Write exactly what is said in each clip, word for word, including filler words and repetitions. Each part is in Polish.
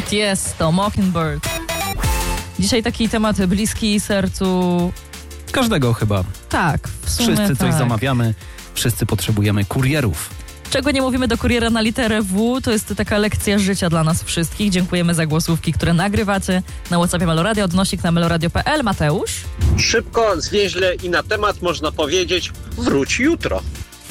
Tiesto, Mockingbird. Dzisiaj taki temat bliski sercu każdego chyba. Tak, w sumie Wszyscy coś tak. zamawiamy, wszyscy potrzebujemy kurierów. Czego nie mówimy do kuriera na literę W, to jest taka lekcja życia dla nas wszystkich. Dziękujemy za głosówki, które nagrywacie na WhatsAppie Meloradio, odnośnik na meloradio kropka p l. Mateusz? Szybko, zwięźle i na temat można powiedzieć wróć jutro.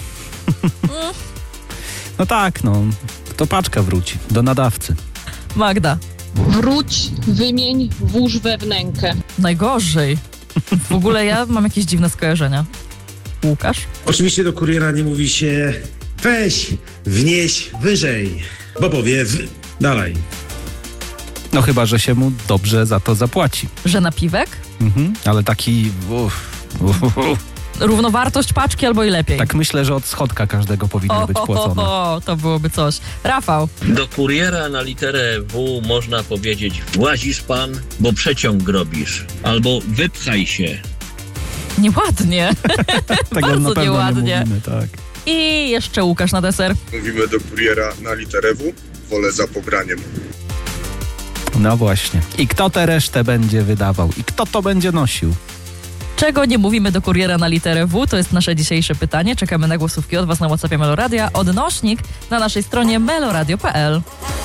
No tak, no. To paczka wróci do nadawcy. Magda? Wróć, wymień, włóż we wnękę. Najgorzej. W ogóle ja mam jakieś dziwne skojarzenia. Łukasz? Oczywiście do kuriera nie mówi się weź, wnieś wyżej, bo powie w... dalej. No chyba, że się mu dobrze za to zapłaci. Że napiwek? Mhm, ale taki... Uf, uf, uf. Równowartość paczki albo i lepiej. Tak myślę, że od schodka każdego powinno o, być o, płacone. o, o, to byłoby coś. Rafał? Do kuriera na literę W można powiedzieć włazisz pan, bo przeciąg robisz. Albo wypchaj się. Nieładnie. Tego Bardzo na pewno nieładnie. nie mówimy, tak. I jeszcze Łukasz na deser. Mówimy do kuriera na literę W, wolę za pobraniem. No właśnie. I kto tę resztę będzie wydawał? I kto to będzie nosił? Czego nie mówimy do kuriera na literę W? To jest nasze dzisiejsze pytanie. Czekamy na głosówki od Was na WhatsAppie Meloradia. Odnośnik na naszej stronie meloradio kropka p l.